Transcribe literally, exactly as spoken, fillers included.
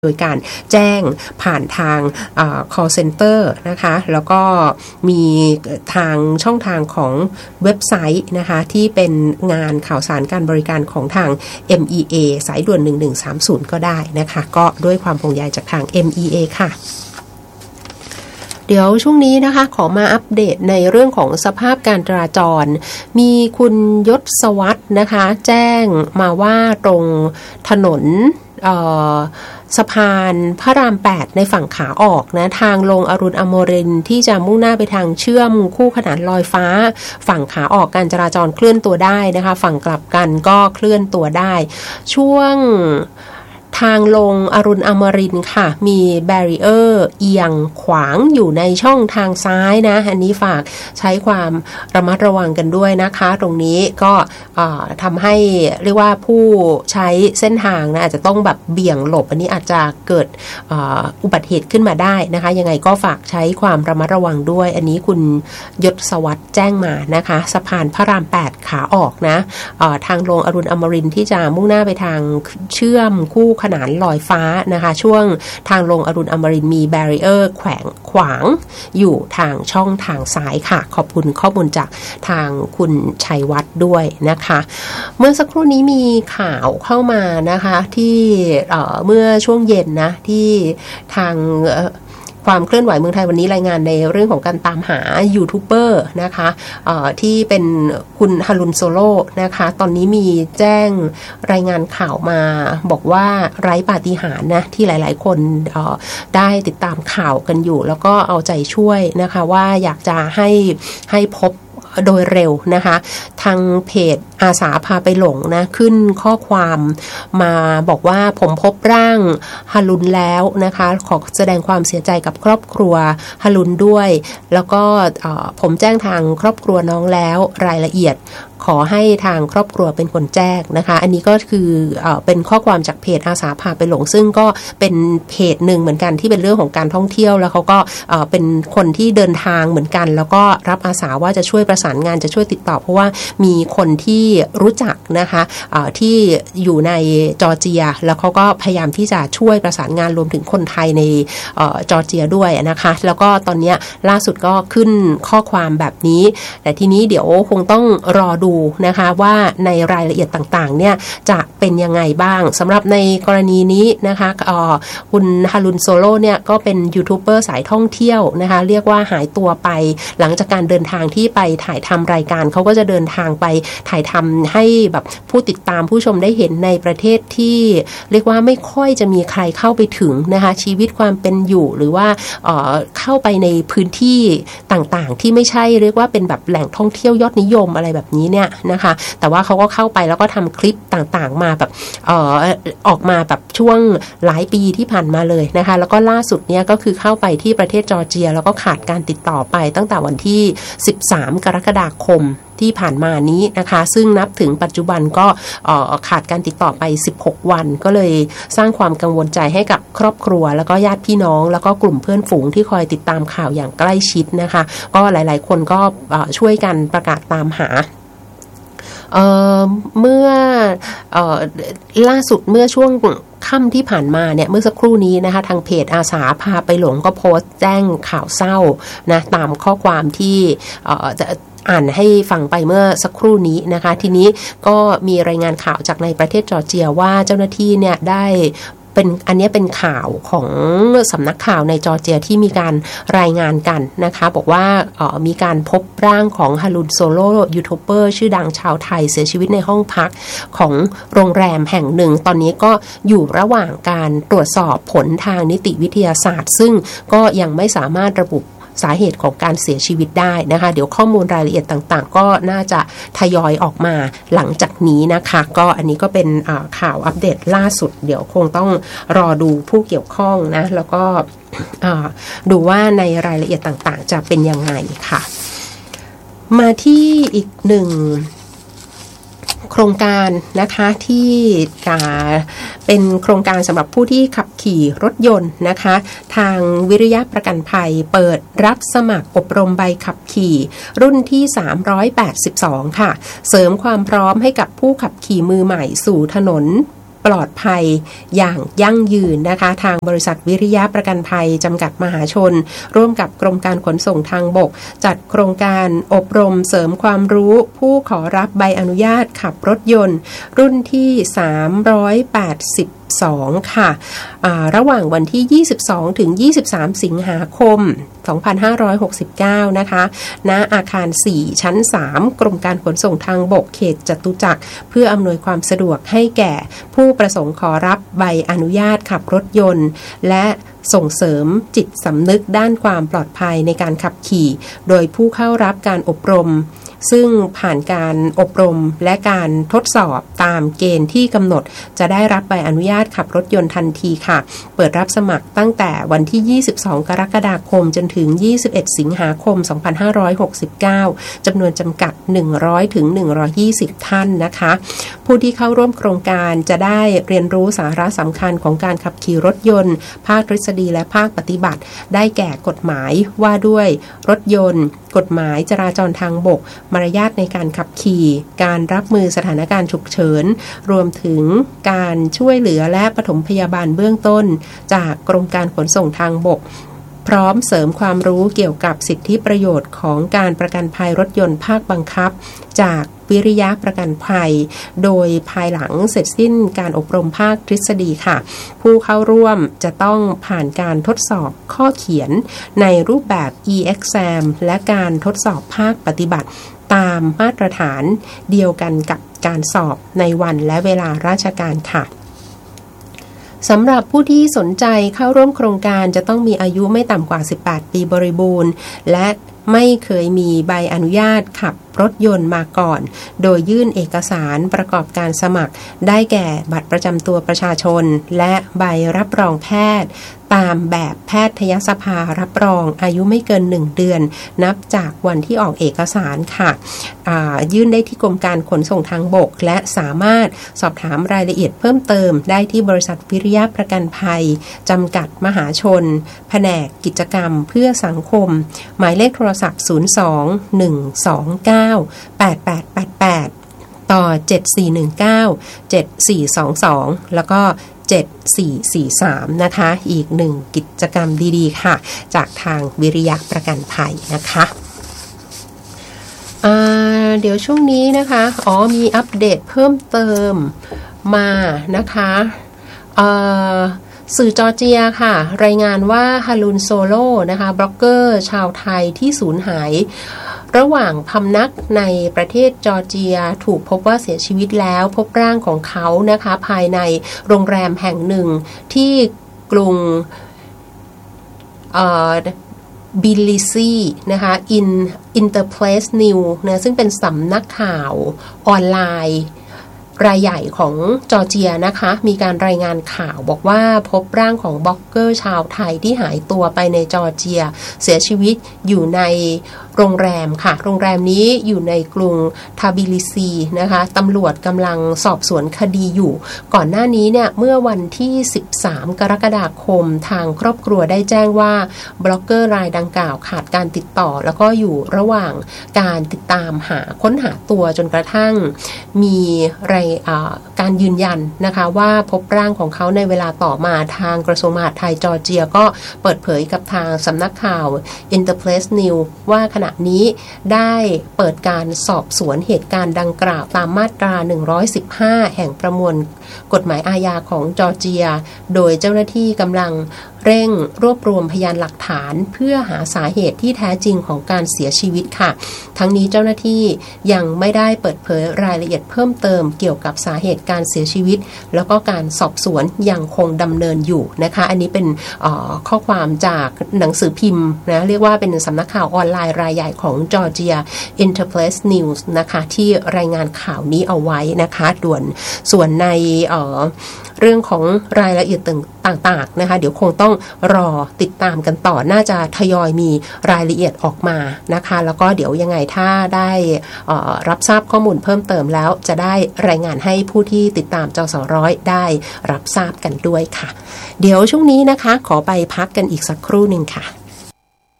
โดยการแจ้งผ่านทาง call center นะคะแล้วก็มีทางช่องทางของเว็บไซต์นะคะที่เป็นงานข่าวสารการบริการของทาง เอ็ม อี เอ สายด่วนหนึ่งหนึ่งสามศูนย์ก็ได้นะคะก็ด้วยความห่วงใยจากทาง เอ็ม อี เอ ค่ะเดี๋ยวช่วงนี้นะคะขอมาอัปเดตในเรื่องของสภาพการจราจรมีคุณยศวัฒน์นะคะแจ้งมาว่าตรงถนนสะพานพระรามแปดในฝั่งขาออกนะทางลงอรุณอมรินทร์ที่จะมุ่งหน้าไปทางเชื่อมคู่ขนานลอยฟ้าฝั่งขาออกการจราจรเคลื่อนตัวได้นะคะฝั่งกลับกันก็เคลื่อนตัวได้ช่วงทางลงอรุณอมรินทร์ค่ะมีแบรีเออร์เอียงขวางอยู่ในช่องทางซ้ายนะอันนี้ฝากใช้ความระมัดระวังกันด้วยนะคะตรงนี้ก็ทำให้เรียกว่าผู้ใช้เส้นทางนะอาจจะต้องแบบเบี่ยงหลบอันนี้อาจจะเกิดอุบัติเหตุขึ้นมาได้นะคะยังไงก็ฝากใช้ความระมัดระวังด้วยอันนี้คุณยศวัฒน์แจ้งมานะคะสะพานพระรามแปดขาออกนะทางลงอรุณอมรินทร์ที่จะมุ่งหน้าไปทางเชื่อมคู่ขนานลอยฟ้านะคะช่วงทางลงอรุณอมรินทร์มีแบรีเออร์แขวงขวางอยู่ทางช่องทางซ้ายค่ะขอบคุณข้อมูลจากทางคุณชัยวัฒน์ด้วยนะคะเมื่อสักครู่นี้มีข่าวเข้ามานะคะที่เอ่อเมื่อช่วงเย็นนะที่ทางความเคลื่อนไหวเมืองไทยวันนี้รายงานในเรื่องของการตามหายูทูบเบอร์นะคะที่เป็นคุณฮารุนโซโล่นะคะตอนนี้มีแจ้งรายงานข่าวมาบอกว่าไร้ปาฏิหาริย์นะที่หลายๆคนได้ติดตามข่าวกันอยู่แล้วก็เอาใจช่วยนะคะว่าอยากจะให้ให้พบโดยเร็วนะคะทางเพจอาสาพาไปหลงนะขึ้นข้อความมาบอกว่าผมพบร่างฮารุนแล้วนะคะขอแสดงความเสียใจกับครอบครัวฮารุนด้วยแล้วก็ผมแจ้งทางครอบครัวน้องแล้วรายละเอียดขอให้ทางครอบครัวเป็นคนแจ้งนะคะอันนี้ก็คือเอ่อเป็นข้อความจากเพจอาสาพาไปหลงซึ่งก็เป็นเพจหนึ่งเหมือนกันที่เป็นเรื่องของการท่องเที่ยวแล้วเขาก็เอ่อเป็นคนที่เดินทางเหมือนกันแล้วก็รับอาสาว่าจะช่วยประสานงานจะช่วยติดต่อเพราะว่ามีคนที่รู้จักนะคะเอ่อที่อยู่ในจอร์เจียแล้วเขาก็พยายามที่จะช่วยประสานงานรวมถึงคนไทยในเอ่อจอร์เจียด้วยนะคะแล้วก็ตอนนี้ล่าสุดก็ขึ้นข้อความแบบนี้แต่ทีนี้เดี๋ยวคงต้องรอดูนะคะว่าในรายละเอียดต่างๆเนี่ยจะเป็นยังไงบ้างสำหรับในกรณีนี้นะคะคุณฮารุนโซโล่เนี่ยก็เป็นยูทูบเบอร์สายท่องเที่ยวนะคะเรียกว่าหายตัวไปหลังจากการเดินทางที่ไปถ่ายทำรายการเขาก็จะเดินทางไปถ่ายทำให้แบบผู้ติดตามผู้ชมได้เห็นในประเทศที่เรียกว่าไม่ค่อยจะมีใครเข้าไปถึงนะคะชีวิตความเป็นอยู่หรือว่าเอ่อเข้าไปในพื้นที่ต่างๆที่ไม่ใช่เรียกว่าเป็นแบบแหล่งท่องเที่ยวยอดนิยมอะไรแบบนี้เนี่ยนะคะแต่ว่าเขาก็เข้าไปแล้วก็ทำคลิปต่างๆมาแบบเอ่อออกมาแบบช่วงหลายปีที่ผ่านมาเลยนะคะแล้วก็ล่าสุดเนี่ยก็คือเข้าไปที่ประเทศจอร์เจียแล้วก็ขาดการติดต่อไปตั้งแต่วันที่สิบสามกรกฎาคมที่ผ่านมานี้นะคะซึ่งนับถึงปัจจุบันก็ขาดการติดต่อไปสิบหกวันก็เลยสร้างความกังวลใจให้กับครอบครัวแล้วก็ญาติพี่น้องแล้วก็กลุ่มเพื่อนฝูงที่คอยติดตามข่าวอย่างใกล้ชิดนะคะก็หลายๆคนก็ช่วยกันประกาศตามหาเอ่อเมื่อเอ่อล่าสุดเมื่อช่วงค่ำที่ผ่านมาเนี่ยเมื่อสักครู่นี้นะคะทางเพจอาสาพาไปหลงก็โพสต์แจ้งข่าวเศร้านะตามข้อความที่เอ่อจะอ่านให้ฟังไปเมื่อสักครู่นี้นะคะทีนี้ก็มีรายงานข่าวจากในประเทศจอร์เจียว่าเจ้าหน้าที่เนี่ยได้เป็นอันนี้เป็นข่าวของสำนักข่าวในจอร์เจียที่มีการรายงานกันนะคะบอกว่าเอ่อมีการพบร่างของฮารุนโซโล่ยูทูบเบอร์ชื่อดังชาวไทยเสียชีวิตในห้องพักของโรงแรมแห่งหนึ่งตอนนี้ก็อยู่ระหว่างการตรวจสอบผลทางนิติวิทยาศาสตร์ซึ่งก็ยังไม่สามารถระบุสาเหตุของการเสียชีวิตได้นะคะเดี๋ยวข้อมูลรายละเอียดต่างๆก็น่าจะทยอยออกมาหลังจากนี้นะคะก็อันนี้ก็เป็นข่าวอัปเดตล่าสุดเดี๋ยวคงต้องรอดูผู้เกี่ยวข้องนะแล้วก็ดูว่าในรายละเอียดต่างๆจะเป็นยังไงค่ะมาที่อีกหนึ่งโครงการนะคะที่เป็นโครงการสำหรับผู้ที่ขับขี่รถยนต์นะคะทางวิริยะประกันภัยเปิดรับสมัครอบรมใบขับขี่รุ่นที่สามร้อยแปดสิบสองค่ะเสริมความพร้อมให้กับผู้ขับขี่มือใหม่สู่ถนนปลอดภัยอย่างยั่งยืนนะคะทางบริษัทวิริยะประกันภัยจำกัดมหาชนร่วมกับกรมการขนส่งทางบกจัดโครงการอบรมเสริมความรู้ผู้ขอรับใบอนุญาตขับรถยนต์รุ่นที่สามร้อยแปดสิบสองค่ะระหว่างวันที่ยี่สิบสองถึงยี่สิบสามสิงหาคมสองพันห้าร้อยหกสิบเก้านะคะณอาคารสี่ชั้นสามกรมการขนส่งทางบกเขตจตุจักรเพื่ออำนวยความสะดวกให้แก่ผู้ประสงค์ขอรับใบอนุญาตขับรถยนต์และส่งเสริมจิตสำนึกด้านความปลอดภัยในการขับขี่โดยผู้เข้ารับการอบรมซึ่งผ่านการอบรมและการทดสอบตามเกณฑ์ที่กำหนดจะได้รับใบอนุญาตขับรถยนต์ทันทีค่ะเปิดรับสมัครตั้งแต่วันที่ยี่สิบสองกรกฎาคมจนถึงยี่สิบเอ็ดสิงหาคมสองพันห้าร้อยหกสิบเก้าจำนวนจำกัดหนึ่งร้อยถึงหนึ่งร้อยยี่สิบท่านนะคะผู้ที่เข้าร่วมโครงการจะได้เรียนรู้สาระสำคัญของการขับขี่รถยนต์ภาคทฤษฎีและภาคปฏิบัติได้แก่กฎหมายว่าด้วยรถยนต์กฎหมายจราจรทางบกมารยาทในการขับขี่การรับมือสถานการณ์ฉุกเฉินรวมถึงการช่วยเหลือและปฐมพยาบาลเบื้องต้นจากกรมการขนส่งทางบกพร้อมเสริมความรู้เกี่ยวกับสิทธิประโยชน์ของการประกันภัยรถยนต์ภาคบังคับจากวิริยะประกันภัยโดยภายหลังเสร็จสิ้นการอบรมภาคทฤษฎีค่ะผู้เข้าร่วมจะต้องผ่านการทดสอบข้อเขียนในรูปแบบ e-exam และการทดสอบภาคปฏิบัติตามมาตรฐานเดียวกันกับการสอบในวันและเวลาราชการค่ะสำหรับผู้ที่สนใจเข้าร่วมโครงการจะต้องมีอายุไม่ต่ำกว่าสิบแปดปีบริบูรณ์และไม่เคยมีใบอนุญาตขับรถยนต์มาก่อนโดยยื่นเอกสารประกอบการสมัครได้แก่บัตรประจำตัวประชาชนและใบรับรองแพทย์ตามแบบแพทยสภารับรองอายุไม่เกินหนึ่งเดือนนับจากวันที่ออกเอกสารค่ะยื่นได้ที่กรมการขนส่งทางบกและสามารถสอบถามรายละเอียดเพิ่มเติมได้ที่บริษัทวิริยะประกันภัยจำกัดมหาชนแผนกกิจกรรมเพื่อสังคมหมายเลขโทรศัพท์ศูนย์ สอง หนึ่ง สอง เก้า แปด แปด แปด แปดต่อเจ็ด สี่ หนึ่ง เก้า เจ็ด สี่ สอง สองแล้วก็เจ็ด สี่ สี่ สามนะคะอีกหนึ่งกิจกรรมดีๆค่ะจากทางวิริยะประกันภัยนะคะเดี๋ยวช่วงนี้นะคะอ๋อมีอัปเดตเพิ่มเติมมานะคะสื่อจอร์เจียค่ะรายงานว่าฮารุนโซโลนะคะบล็อกเกอร์ชาวไทยที่สูญหายระหว่างพำนักในประเทศจอร์เจียถูกพบว่าเสียชีวิตแล้วพบร่างของเขานะคะภายในโรงแรมแห่งหนึ่งที่กรุงบิลลิซีนะคะอินอินเตอร์เพลสนิวนะซึ่งเป็นสำนักข่าวออนไลน์รายใหญ่ของจอร์เจียนะคะมีการรายงานข่าวบอกว่าพบร่างของบล็อกเกอร์ชาวไทยที่หายตัวไปในจอร์เจียเสียชีวิตอยู่ในโรงแรมค่ะโรงแรมนี้อยู่ในกรุงทาบิลิซีนะคะตำรวจกำลังสอบสวนคดีอยู่ก่อนหน้านี้เนี่ยเมื่อวันที่สิบสามกรกฎาคมทางครอบครัวได้แจ้งว่าบล็อกเกอร์รายดังกล่าวขาดการติดต่อแล้วก็อยู่ระหว่างการติดตามหาค้นหาตัวจนกระทั่งมีรายการยืนยันนะคะว่าพบร่างของเขาในเวลาต่อมาทางกระทรวงมหาดไทยจอร์เจียก็เปิดเผยกับทางสำนักข่าว Interpress News ว่าขณะนี้ได้เปิดการสอบสวนเหตุการณ์ดังกล่าวตามมาตราหนึ่งร้อยสิบห้าแห่งประมวลกฎหมายอาญาของจอร์เจียโดยเจ้าหน้าที่กำลังเร่งรวบรวมพยานหลักฐานเพื่อหาสาเหตุที่แท้จริงของการเสียชีวิตค่ะทั้งนี้เจ้าหน้าที่ยังไม่ได้เปิดเผยรายละเอียดเพิ่มเติมเกี่ยวกับสาเหตุการเสียชีวิตแล้วก็การสอบสวนยังคงดำเนินอยู่นะคะอันนี้เป็นข้อความจากหนังสือพิมพ์นะเรียกว่าเป็นสำนักข่าวออนไลน์รายใหญ่ของจอร์เจีย Interpress News นะคะที่รายงานข่าวนี้เอาไว้นะคะด่วนส่วนในเอ่อเรื่องของรายละเอียดต่างๆนะคะเดี๋ยวคงต้องรอติดตามกันต่อน่าจะทยอยมีรายละเอียดออกมานะคะแล้วก็เดี๋ยวยังไงถ้าได้รับทราบข้อมูลเพิ่มเติมแล้วจะได้รายงานให้ผู้ที่ติดตามจสร้อยได้รับทราบกันด้วยค่ะเดี๋ยวช่วงนี้นะคะขอไปพักกันอีกสักครู่หนึ่งค่ะ